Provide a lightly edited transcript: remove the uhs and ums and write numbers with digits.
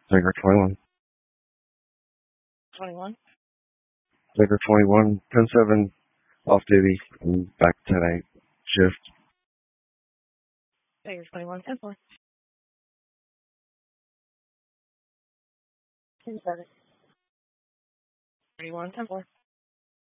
Tiger 21. 21. Tiger 21, 10-7, off duty. I'm back tonight. Shift. Tiger 21, 10-4. 10-7. 31, 10-4.